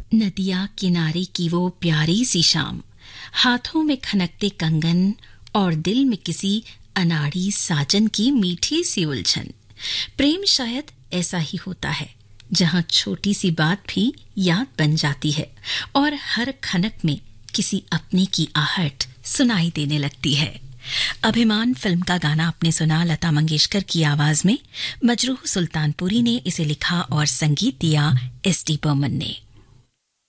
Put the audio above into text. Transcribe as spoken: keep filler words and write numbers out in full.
नदिया किनारे की वो प्यारी सी शाम, हाथों में खनकते कंगन और दिल में किसी अनाड़ी साजन की मीठी सी उलझन। प्रेम शायद ऐसा ही होता है, जहां छोटी सी बात भी याद बन जाती है और हर खनक में किसी अपने की आहट सुनाई देने लगती है। अभिमान फिल्म का गाना आपने सुना लता मंगेशकर की आवाज में। मजरूह सुल्तानपुरी ने इसे लिखा और संगीत दिया एस डी बर्मन ने।